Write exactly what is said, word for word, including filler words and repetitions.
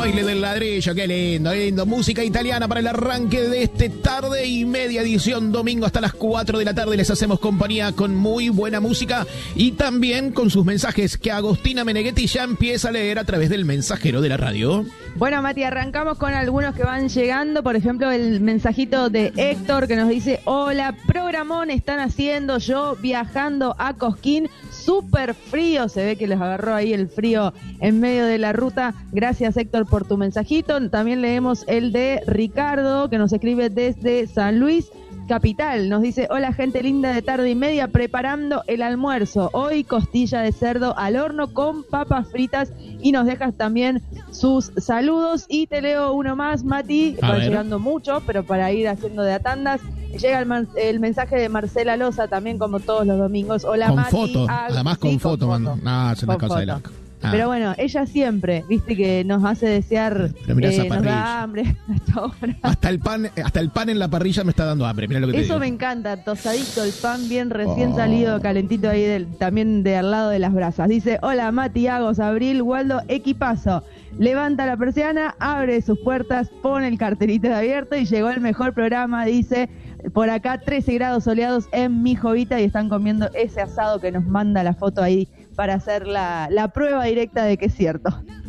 baile del ladrillo, qué lindo, lindo. Música italiana para el arranque de este tarde y media edición, domingo hasta las cuatro de la tarde. Les hacemos compañía con muy buena música y también con sus mensajes que Agostina Meneghetti ya empieza a leer a través del mensajero de la radio. Bueno, Mati, arrancamos con algunos que van llegando. Por ejemplo, el mensajito de Héctor que nos dice: hola, programón están haciendo, yo viajando a Cosquín, súper frío, se ve que les agarró ahí el frío en medio de la ruta. Gracias, Héctor, por tu mensajito. También leemos el de Ricardo, que nos escribe desde San Luis Capital. Nos dice: hola, gente linda de tarde y media, preparando el almuerzo. Hoy costilla de cerdo al horno con papas fritas, y nos dejas también sus saludos. Y te leo uno más, Mati, va llegando mucho, pero para ir haciendo de a tandas. Llega el, man, el mensaje de Marcela Loza, también como todos los domingos. Hola, con Mati. Foto, Ah, además con sí, foto, con man. No, es una con cosa foto. de loco. Ah. Pero bueno, ella siempre, viste, que nos hace desear, eh, nos da hambre. Hasta el pan, hasta el pan en la parrilla me está dando hambre. Mirá lo que te Eso digo. me encanta, tostadito, el pan bien recién Oh. salido, calentito ahí del, también de al lado de las brasas. Dice: hola, Mati, Agos, Abril, Waldo, equipazo. Levanta la persiana, abre sus puertas, pone el cartelito de abierto y llegó el mejor programa, dice. Por acá trece grados soleados en mi Jovita y están comiendo ese asado que nos manda la foto ahí para hacer la, la prueba directa de que es cierto.